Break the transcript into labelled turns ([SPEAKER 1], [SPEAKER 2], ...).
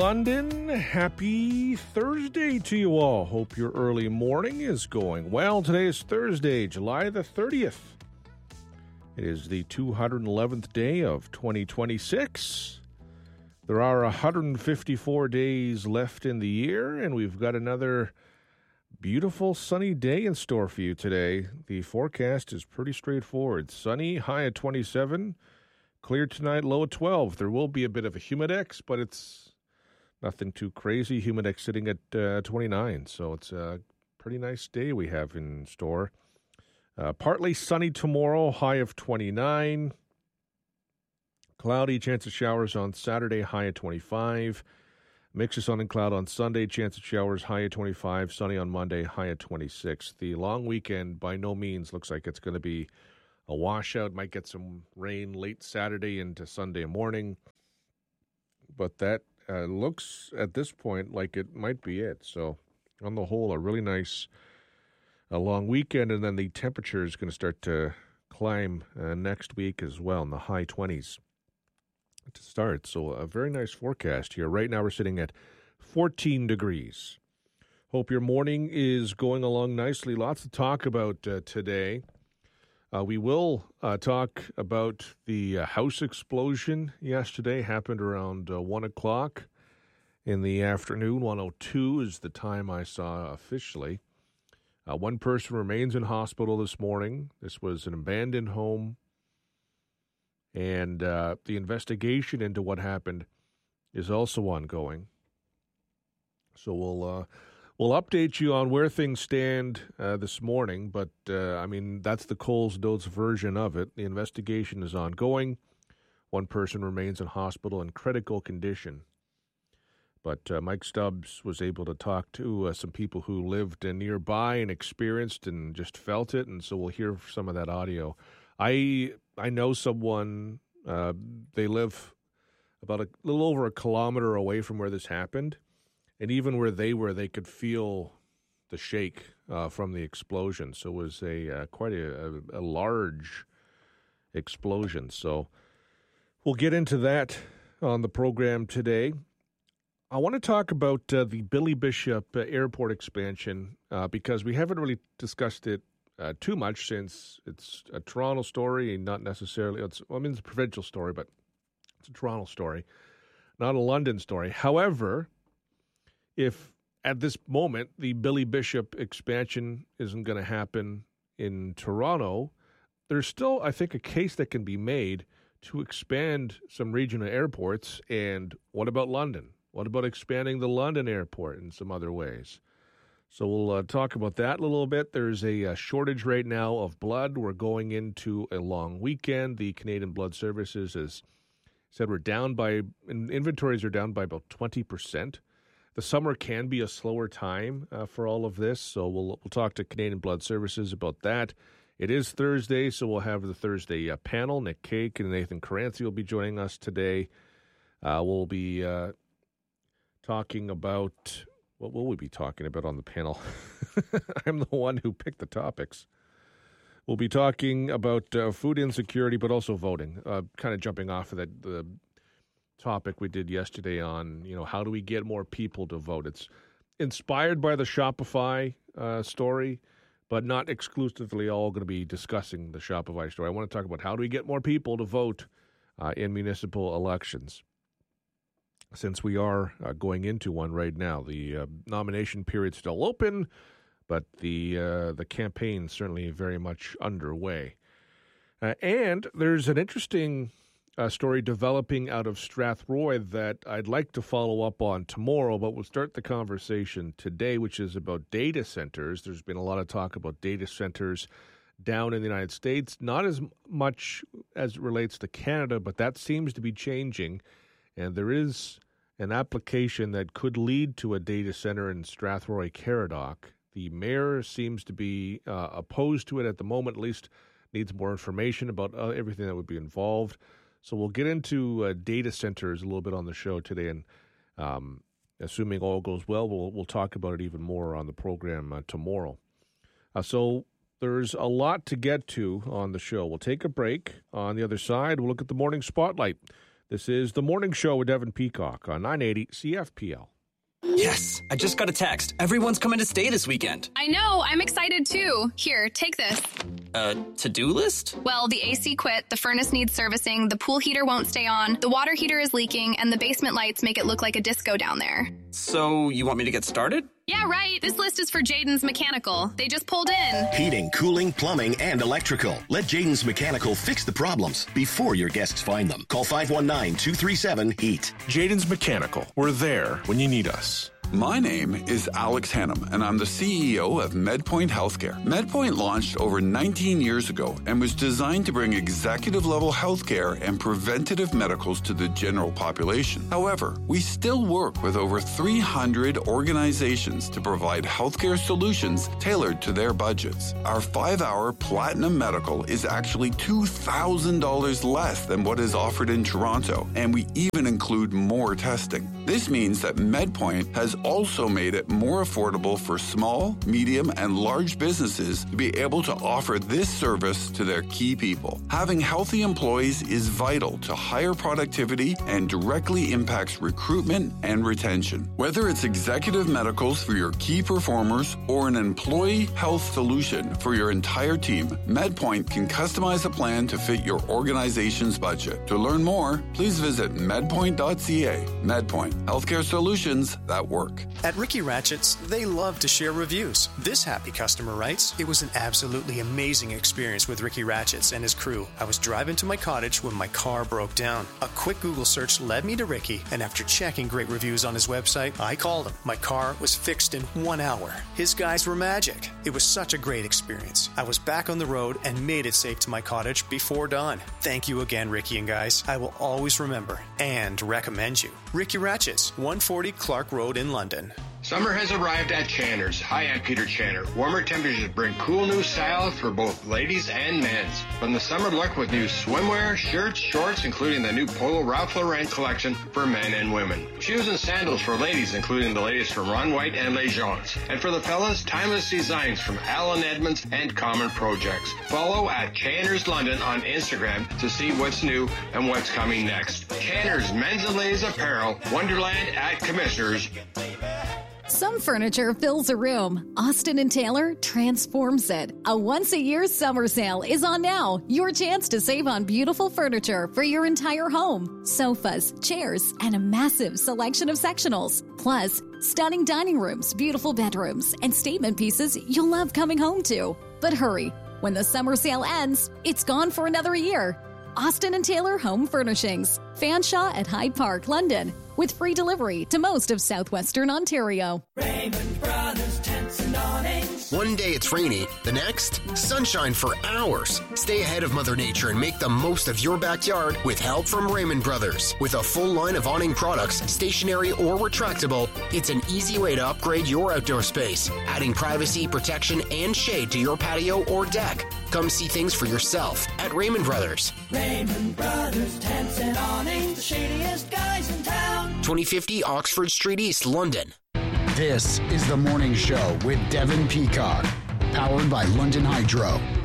[SPEAKER 1] London, happy Thursday to you all. Hope your early morning is going well. Today is Thursday, July the 30th. It is the 211th day of 2026. There are 154 days left in the year, and we've got another beautiful sunny day in store for you today. The forecast is pretty straightforward. Sunny, high at 27. Clear tonight, low at 12. There will be a bit of a humidex, but it's nothing too crazy. Humidex sitting at 29, so it's a pretty nice day we have in store. Partly sunny tomorrow, high of 29. Cloudy, chance of showers on Saturday, high at 25. Mix of sun and cloud on Sunday, chance of showers, high at 25. Sunny on Monday, high at 26. The long weekend by no means looks like it's going to be a washout. Might get some rain late Saturday into Sunday morning, but that looks at this point like it might be it. So on the whole, a really nice long weekend, and then the temperature is going to start to climb next week as well in the high 20s to start. So a very nice forecast here. Right now we're sitting at 14 degrees. Hope your morning is going along nicely. Lots to talk about today. We will talk about the house explosion yesterday. Happened around 1 o'clock in the afternoon. 1:02 is the time I saw officially. One person remains in hospital this morning. This was an abandoned home. And the investigation into what happened is also ongoing. So we'll update you on where things stand this morning, but, that's the Coles Notes version of it. The investigation is ongoing. One person remains in hospital in critical condition. But Mike Stubbs was able to talk to some people who lived nearby and experienced and just felt it, and so we'll hear some of that audio. I know someone, they live about a little over a kilometer away from where this happened. And even where they were, they could feel the shake from the explosion. So it was quite a large explosion. So we'll get into that on the program today. I want to talk about the Billy Bishop Airport expansion because we haven't really discussed it too much since it's a Toronto story, and not necessarily, it's a provincial story, but it's a Toronto story, not a London story. However, if at this moment the Billy Bishop expansion isn't going to happen in Toronto, there's still, I think, a case that can be made to expand some regional airports. And what about London? What about expanding the London airport in some other ways? So we'll talk about that a little bit. There's a shortage right now of blood. We're going into a long weekend. The Canadian Blood Services has said inventories are down by about 20%. The summer can be a slower time for all of this, so we'll talk to Canadian Blood Services about that. It is Thursday, so we'll have the Thursday panel. Nick Cake and Nathan Caranci will be joining us today. We'll be talking about, what will we be talking about on the panel? I'm the one who picked the topics. We'll be talking about food insecurity, but also voting, kind of jumping off of the topic we did yesterday on, how do we get more people to vote? It's inspired by the Shopify story, but not exclusively all going to be discussing the Shopify story. I want to talk about how do we get more people to vote in municipal elections, since we are going into one right now. The nomination period's still open, but the campaign certainly very much underway. And there's an interesting story developing out of Strathroy that I'd like to follow up on tomorrow, but we'll start the conversation today, which is about data centers. There's been a lot of talk about data centers down in the United States, not as much as it relates to Canada, but that seems to be changing, and there is an application that could lead to a data center in Strathroy Caradoc. The mayor seems to be opposed to it at the moment, at least needs more information about everything that would be involved. So we'll get into data centers a little bit on the show today, and assuming all goes well, we'll talk about it even more on the program tomorrow. So there's a lot to get to on the show. We'll take a break. On the other side, we'll look at the morning spotlight. This is The Morning Show with Devin Peacock on 980 CFPL.
[SPEAKER 2] Yes, I just got a text. Everyone's coming to stay this weekend.
[SPEAKER 3] I know, I'm excited too. Here, take this.
[SPEAKER 2] To-do list?
[SPEAKER 3] Well, the AC quit, the furnace needs servicing, the pool heater won't stay on, the water heater is leaking, and the basement lights make it look like a disco down there.
[SPEAKER 2] So, you want me to get started?
[SPEAKER 3] Yeah, right. This list is for Jaden's Mechanical. They just pulled in.
[SPEAKER 4] Heating, cooling, plumbing, and electrical. Let Jaden's Mechanical fix the problems before your guests find them. Call 519-237-HEAT.
[SPEAKER 5] Jaden's Mechanical. We're there when you need us.
[SPEAKER 6] My name is Alex Hannum, and I'm the CEO of MedPoint Healthcare. MedPoint launched over 19 years ago and was designed to bring executive-level healthcare and preventative medicals to the general population. However, we still work with over 300 organizations to provide healthcare solutions tailored to their budgets. Our 5-hour Platinum Medical is actually $2,000 less than what is offered in Toronto, and we even include more testing. This means that MedPoint has also made it more affordable for small, medium, and large businesses to be able to offer this service to their key people. Having healthy employees is vital to higher productivity and directly impacts recruitment and retention. Whether it's executive medicals for your key performers or an employee health solution for your entire team, MedPoint can customize a plan to fit your organization's budget. To learn more, please visit medpoint.ca. MedPoint, healthcare solutions that work.
[SPEAKER 7] At Ricky Ratchett's, they love to share reviews. This happy customer writes, "It was an absolutely amazing experience with Ricky Ratchett's and his crew. I was driving to my cottage when my car broke down. A quick Google search led me to Ricky, and after checking great reviews on his website, I called him. My car was fixed in 1 hour. His guys were magic. It was such a great experience. I was back on the road and made it safe to my cottage before dawn. Thank you again, Ricky and guys. I will always remember and recommend you. Ricky Ratchett's, 140 Clark Road in London."
[SPEAKER 8] Summer has arrived at Channer's. Hi, I'm Peter Channer. Warmer temperatures bring cool new styles for both ladies and men's. From the summer look with new swimwear, shirts, shorts, including the new Polo Ralph Lauren collection for men and women. Shoes and sandals for ladies, including the latest from Ron White and Les Gens. And for the fellas, timeless designs from Alan Edmonds and Common Projects. Follow at Channer's London on Instagram to see what's new and what's coming next. Channer's Men's and Ladies Apparel, Wonderland at Commissioners.
[SPEAKER 9] Some furniture fills a room. Austin & Taylor transforms it. A once-a-year summer sale is on now. Your chance to save on beautiful furniture for your entire home. Sofas, chairs, and a massive selection of sectionals. Plus, stunning dining rooms, beautiful bedrooms, and statement pieces you'll love coming home to. But hurry, when the summer sale ends, it's gone for another year. Austin & Taylor Home Furnishings. Fanshawe at Hyde Park, London. With free delivery to most of southwestern Ontario.
[SPEAKER 10] Raymond Brothers Tents and Awnings.
[SPEAKER 11] One day it's rainy, the next, sunshine for hours. Stay ahead of Mother Nature and make the most of your backyard with help from Raymond Brothers. With a full line of awning products, stationary or retractable, it's an easy way to upgrade your outdoor space, adding privacy, protection, and shade to your patio or deck. Come see things for yourself at Raymond Brothers.
[SPEAKER 10] Raymond Brothers Tents and Awnings, the shadiest guys in town.
[SPEAKER 11] 2050 Oxford Street East, London.
[SPEAKER 12] This is The Morning Show with Devin Peacock, powered by London Hydro.